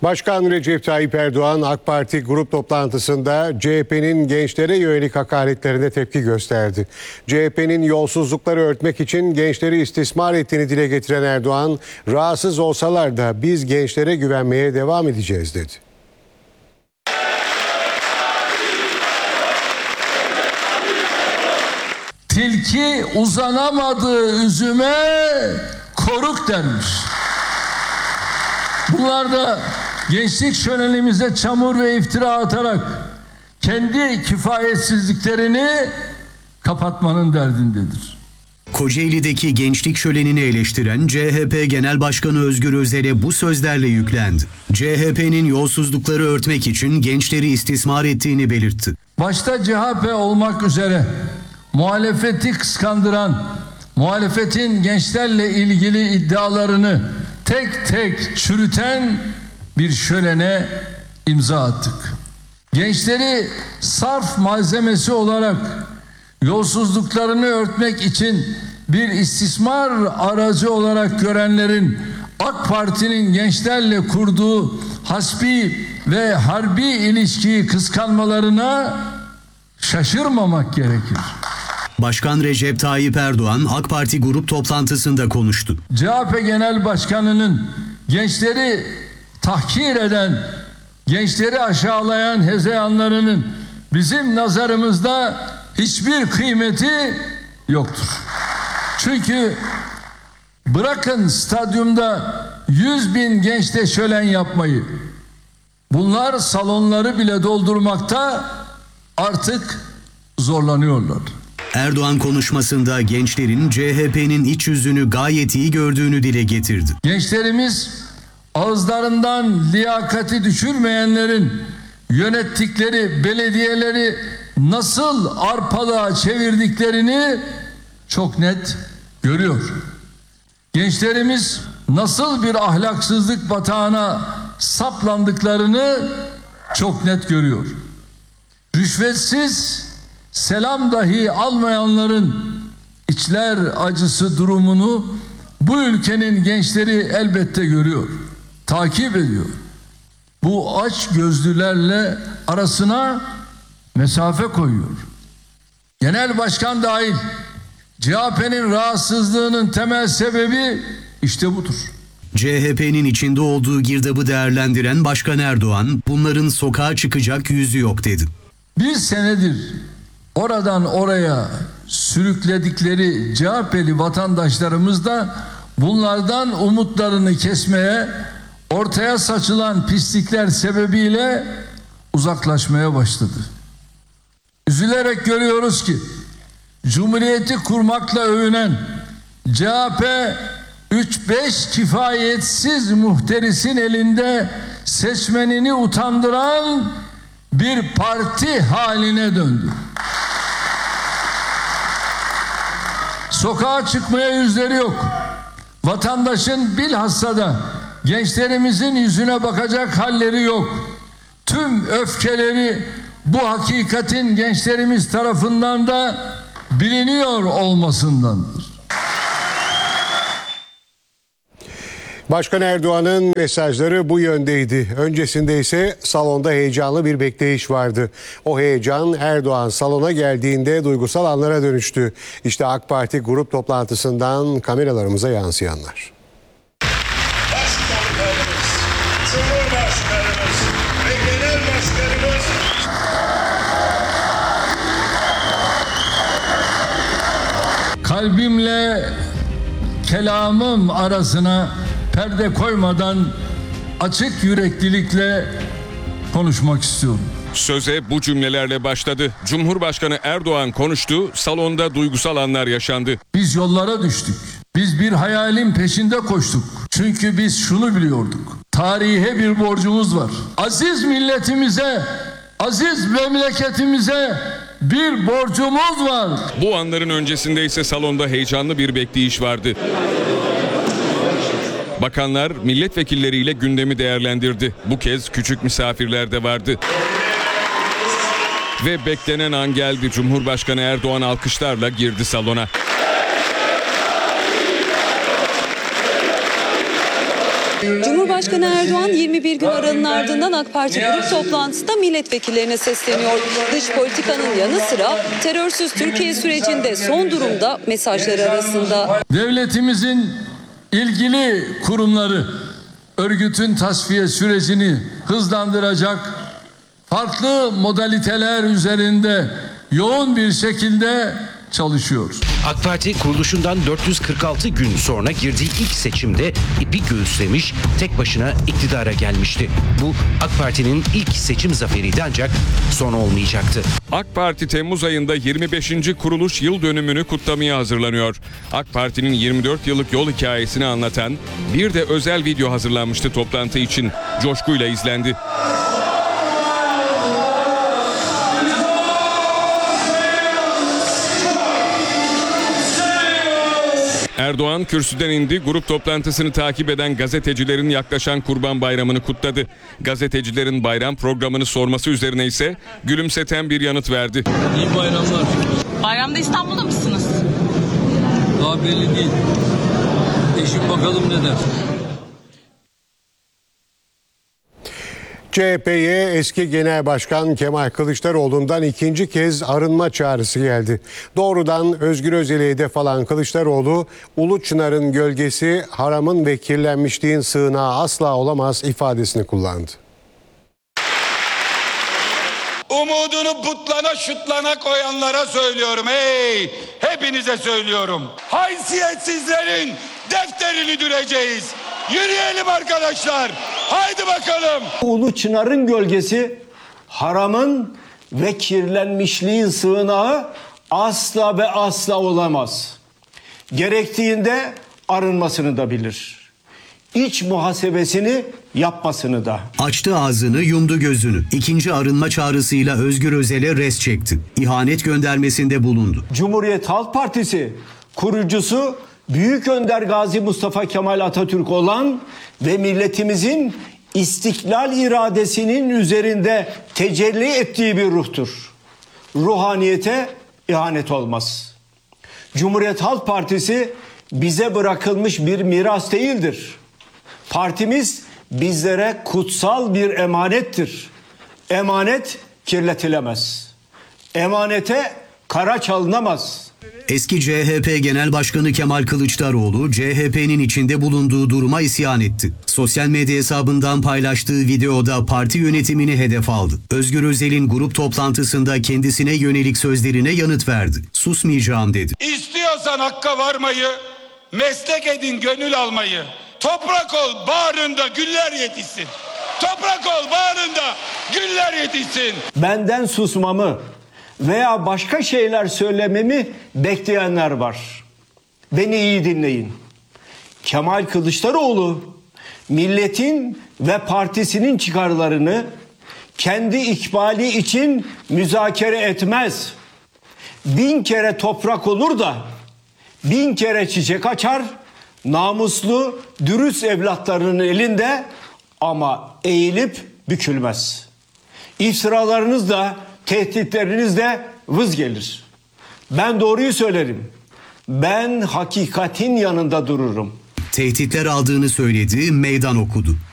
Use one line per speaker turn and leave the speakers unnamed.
Başkan Recep Tayyip Erdoğan AK Parti grup toplantısında CHP'nin gençlere yönelik hakaretlerine tepki gösterdi. CHP'nin yolsuzlukları örtmek için gençleri istismar ettiğini dile getiren Erdoğan, rahatsız olsalar da biz gençlere güvenmeye devam edeceğiz dedi.
Tilki uzanamadığı üzüme koruk dermiş. Bunlar da gençlik şölenimize çamur ve iftira atarak kendi kifayetsizliklerini kapatmanın derdindedir.
Kocaeli'deki gençlik şölenini eleştiren CHP Genel Başkanı Özgür Özel'e bu sözlerle yüklendi. CHP'nin yolsuzlukları örtmek için gençleri istismar ettiğini belirtti.
Başta CHP olmak üzere muhalefeti kıskandıran, muhalefetin gençlerle ilgili iddialarını tek tek çürüten bir şölene imza attık. Gençleri sarf malzemesi olarak yolsuzluklarını örtmek için bir istismar aracı olarak görenlerin AK Parti'nin gençlerle kurduğu hasbi ve harbi ilişkiyi kıskanmalarına şaşırmamak gerekir.
Başkan Recep Tayyip Erdoğan AK Parti grup toplantısında konuştu.
CHP Genel Başkanı'nın gençleri tahkir eden, gençleri aşağılayan hezeyanlarının bizim nazarımızda hiçbir kıymeti yoktur. Çünkü bırakın stadyumda 100.000 gençle şölen yapmayı, bunlar salonları bile doldurmakta artık zorlanıyorlar.
Erdoğan konuşmasında gençlerin CHP'nin iç yüzünü gayet iyi gördüğünü dile getirdi.
Gençlerimiz ağızlarından liyakati düşürmeyenlerin yönettikleri belediyeleri nasıl arpalığa çevirdiklerini çok net görüyor. Gençlerimiz nasıl bir ahlaksızlık batağına saplandıklarını çok net görüyor. Rüşvetsiz selam dahi almayanların içler acısı durumunu bu ülkenin gençleri elbette görüyor, takip ediyor. Bu aç gözlülerle arasına mesafe koyuyor. Genel başkan dahil CHP'nin rahatsızlığının temel sebebi işte budur.
CHP'nin içinde olduğu girdabı değerlendiren Başkan Erdoğan, bunların sokağa çıkacak yüzü yok dedi.
Bir senedir oradan oraya sürükledikleri CHP'li vatandaşlarımız da bunlardan umutlarını kesmeye, ortaya saçılan pislikler sebebiyle uzaklaşmaya başladı. Üzülerek görüyoruz ki Cumhuriyeti kurmakla övünen CHP 3-5 kifayetsiz muhterisin elinde seçmenini utandıran bir parti haline döndü. Sokağa çıkmaya yüzleri yok. Vatandaşın bilhassa da gençlerimizin yüzüne bakacak halleri yok. Tüm öfkeleri bu hakikatin gençlerimiz tarafından da biliniyor olmasındandır.
Başkan Erdoğan'ın mesajları bu yöndeydi. Öncesinde ise salonda heyecanlı bir bekleyiş vardı. O heyecan Erdoğan salona geldiğinde duygusal anlara dönüştü. İşte AK Parti grup toplantısından kameralarımıza yansıyanlar.
Başkanlarımız, Cumhurbaşkanımız ve Genel Başkanımız
kalbimle kelamım arasına perde koymadan açık yüreklilikle konuşmak istiyorum.
Söze bu cümlelerle başladı. Cumhurbaşkanı Erdoğan konuştu, salonda duygusal anlar yaşandı.
Biz yollara düştük. Biz bir hayalin peşinde koştuk. Çünkü biz şunu biliyorduk. Tarihe bir borcumuz var. Aziz milletimize, aziz memleketimize bir borcumuz var.
Bu anların öncesinde ise salonda heyecanlı bir bekleyiş vardı. Bakanlar milletvekilleriyle gündemi değerlendirdi. Bu kez küçük misafirler de vardı. Ve beklenen an geldi. Cumhurbaşkanı Erdoğan alkışlarla girdi salona.
Cumhurbaşkanı Erdoğan 21 gün aranın ardından AK Parti grup toplantısında milletvekillerine sesleniyor. Dış politikanın yanı sıra terörsüz Türkiye sürecinde son durumda mesajları arasında.
Devletimizin ilgili kurumları örgütün tasfiye sürecini hızlandıracak farklı modaliteler üzerinde yoğun bir şekilde çalışıyoruz.
AK Parti kuruluşundan 446 gün sonra girdiği ilk seçimde ipi göğüslemiş, tek başına iktidara gelmişti. Bu AK Parti'nin ilk seçim zaferiydi ancak son olmayacaktı.
AK Parti Temmuz ayında 25. kuruluş yıl dönümünü kutlamaya hazırlanıyor. AK Parti'nin 24 yıllık yol hikayesini anlatan bir de özel video hazırlanmıştı toplantı için. Coşkuyla izlendi. Erdoğan kürsüden indi, grup toplantısını takip eden gazetecilerin yaklaşan Kurban Bayramı'nı kutladı. Gazetecilerin bayram programını sorması üzerine ise gülümseten bir yanıt verdi.
İyi bayramlar.
Bayramda İstanbul'da mısınız?
Daha belli değil. Eşim bakalım ne der.
CHP'ye eski Genel Başkan Kemal Kılıçdaroğlu'ndan ikinci kez arınma çağrısı geldi. Doğrudan Özgür Özel'i hedef alan Kılıçdaroğlu, Ulu Çınar'ın gölgesi haramın ve kirlenmişliğin sığınağı asla olamaz ifadesini kullandı.
Umudunu putlana şutlana koyanlara söylüyorum, hey, hepinize söylüyorum. Haysiyetsizlerin defterini düreceğiz. Yürüyelim arkadaşlar. Haydi bakalım.
Ulu Çınar'ın gölgesi haramın ve kirlenmişliğin sığınağı asla ve asla olamaz. Gerektiğinde arınmasını da bilir. İç muhasebesini yapmasını da.
Açtı ağzını, yumdu gözünü. İkinci arınma çağrısıyla Özgür Özel'e res çekti. İhanet göndermesinde bulundu.
Cumhuriyet Halk Partisi kurucusu Büyük Önder Gazi Mustafa Kemal Atatürk olan ve milletimizin istiklal iradesinin üzerinde tecelli ettiği bir ruhtur. Ruhaniyete ihanet olmaz. Cumhuriyet Halk Partisi bize bırakılmış bir miras değildir. Partimiz bizlere kutsal bir emanettir. Emanet kirletilemez. Emanete kara çalınamaz.
Eski CHP Genel Başkanı Kemal Kılıçdaroğlu, CHP'nin içinde bulunduğu duruma isyan etti. Sosyal medya hesabından paylaştığı videoda parti yönetimini hedef aldı. Özgür Özel'in grup toplantısında kendisine yönelik sözlerine yanıt verdi. Susmayacağım dedi.
İstiyorsan hakka varmayı, meslek edin gönül almayı. Toprak ol bağrında güller yetişsin. Toprak ol bağrında güller yetişsin.
Benden susmamı veya başka şeyler söylememi bekleyenler var. Beni iyi dinleyin. Kemal Kılıçdaroğlu milletin ve partisinin çıkarlarını kendi ikbali için müzakere etmez. 1000 kere toprak olur da 1000 kere çiçek açar, namuslu, dürüst evlatlarının elinde ama eğilip bükülmez. İftiralarınız da tehditleriniz de vız gelir. Ben doğruyu söylerim. Ben hakikatin yanında dururum.
Tehditler aldığını söyledi, meydan okudu.